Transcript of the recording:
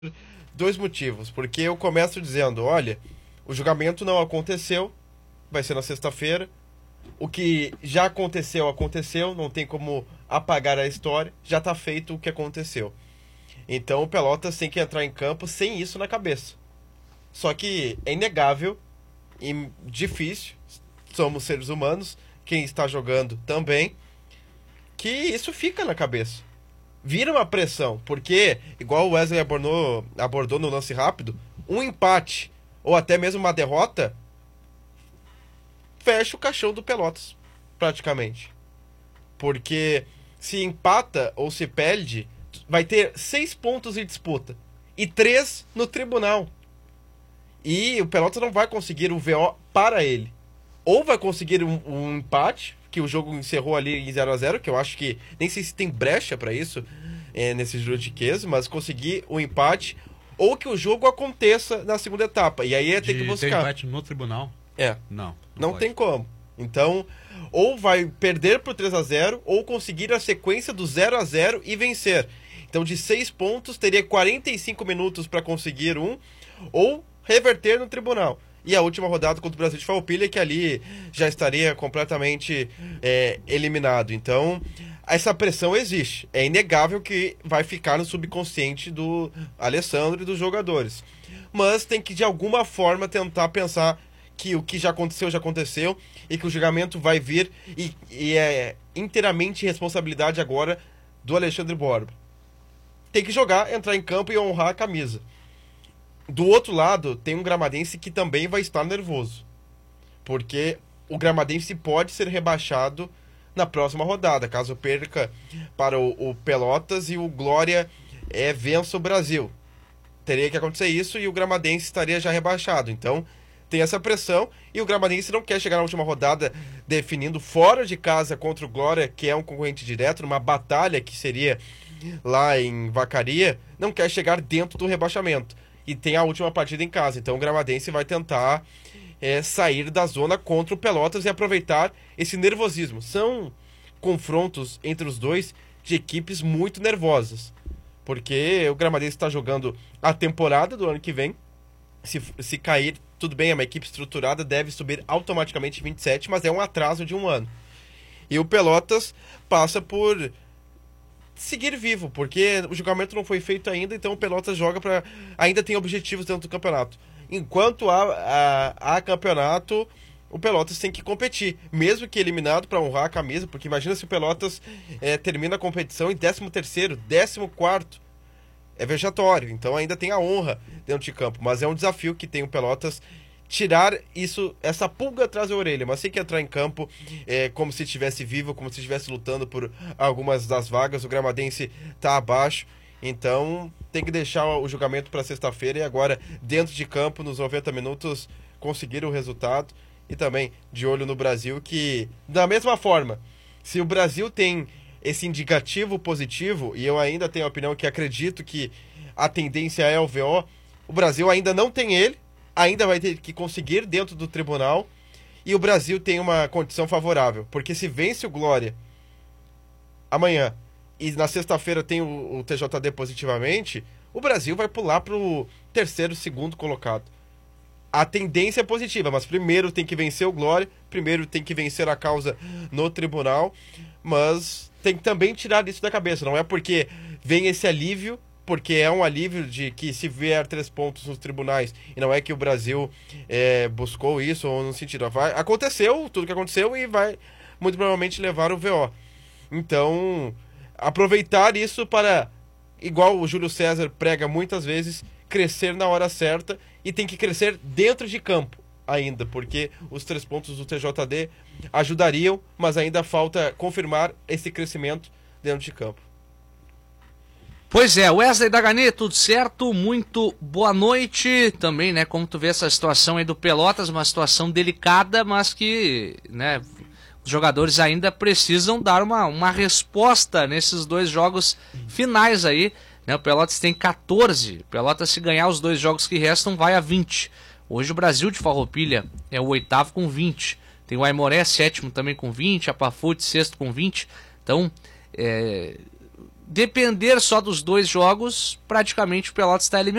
dois motivos. Porque eu começo dizendo, olha, o julgamento não aconteceu, vai ser na sexta-feira. O que já aconteceu, aconteceu, não tem como apagar a história, já está feito o que aconteceu. Então o Pelotas tem que entrar em campo sem isso na cabeça. Só que é inegável e difícil, somos seres humanos, quem está jogando também, que isso fica na cabeça. Vira uma pressão, porque, igual o Wesley abordou no lance rápido, um empate ou até mesmo uma derrota fecha o caixão do Pelotas, praticamente. Porque se empata ou se perde, vai ter 6 pontos em disputa e 3 no tribunal. E o Pelotas não vai conseguir o VO para ele. Ou vai conseguir um empate, que o jogo encerrou ali em 0-0, que eu acho que nem sei se tem brecha para isso nesse juridiquês, mas conseguir o empate, ou que o jogo aconteça na segunda etapa. E aí ter que buscar. Ter empate no tribunal? Não tem como. Então, ou vai perder por 3-0, ou conseguir a sequência do 0-0 e vencer. Então, de 6 pontos, teria 45 minutos para conseguir ou reverter no tribunal. E a última rodada contra o Brasil de Farroupilha, que ali já estaria completamente eliminado. Então, essa pressão existe. É inegável que vai ficar no subconsciente do Alessandro e dos jogadores. Mas tem que, de alguma forma, tentar pensar que o que já aconteceu, e que o julgamento vai vir, e é inteiramente responsabilidade agora do Alexandre Borba. Tem que jogar, entrar em campo e honrar a camisa. Do outro lado, tem um gramadense que também vai estar nervoso. Porque o gramadense pode ser rebaixado na próxima rodada, caso perca para o Pelotas e o Glória vença o Brasil. Teria que acontecer isso e o gramadense estaria já rebaixado. Então, tem essa pressão e o gramadense não quer chegar na última rodada definindo fora de casa contra o Glória, que é um concorrente direto, numa batalha que seria lá em Vacaria, não quer chegar dentro do rebaixamento. E tem a última partida em casa. Então o gramadense vai tentar sair da zona contra o Pelotas e aproveitar esse nervosismo. São confrontos entre os dois de equipes muito nervosas. Porque o gramadense está jogando a temporada do ano que vem. Se cair, tudo bem, é uma equipe estruturada, deve subir automaticamente 27, mas é um atraso de um ano. E o Pelotas passa por seguir vivo, porque o julgamento não foi feito ainda, então o Pelotas joga para ainda tem objetivos dentro do campeonato. Enquanto há campeonato, o Pelotas tem que competir, mesmo que eliminado, para honrar a camisa, porque imagina se o Pelotas termina a competição em 13º, 14º. É vexatório, então ainda tem a honra dentro de campo, mas é um desafio que tem o Pelotas tirar essa pulga atrás da orelha, mas tem que entrar em campo como se estivesse vivo, como se estivesse lutando por algumas das vagas. O gramadense está abaixo, então tem que deixar o julgamento para sexta-feira e agora dentro de campo, nos 90 minutos, conseguir o resultado. E também de olho no Brasil, que da mesma forma, se o Brasil tem esse indicativo positivo, e eu ainda tenho a opinião que acredito que a tendência é o VO, o Brasil ainda não tem ele, ainda vai ter que conseguir dentro do tribunal, e o Brasil tem uma condição favorável, porque se vence o Glória amanhã e na sexta-feira tem o TJD positivamente, o Brasil vai pular para o terceiro, segundo colocado. A tendência é positiva, mas primeiro tem que vencer o Glória, primeiro tem que vencer a causa no tribunal, mas tem que também tirar isso da cabeça, não é porque vem esse alívio, porque é um alívio de que se vier 3 pontos nos tribunais, e não é que o Brasil buscou isso, ou no sentido, aconteceu tudo que aconteceu e vai muito provavelmente levar o VO. Então, aproveitar isso para, igual o Júlio César prega muitas vezes, crescer na hora certa, e tem que crescer dentro de campo ainda, porque os 3 pontos do TJD ajudariam, mas ainda falta confirmar esse crescimento dentro de campo. Pois é, Wesley Dagani, tudo certo? Muito boa noite também, né? Como tu vê essa situação aí do Pelotas, uma situação delicada, mas que, né, os jogadores ainda precisam dar uma resposta nesses 2 jogos finais aí, né? O Pelotas tem 14, o Pelotas, se ganhar os 2 jogos que restam, vai a 20. Hoje o Brasil de Farroupilha é o 8º com 20, tem o Aimoré 7º também com 20, a Pafute 6º com 20, então depender só dos 2 jogos, praticamente o Pelotas está eliminado.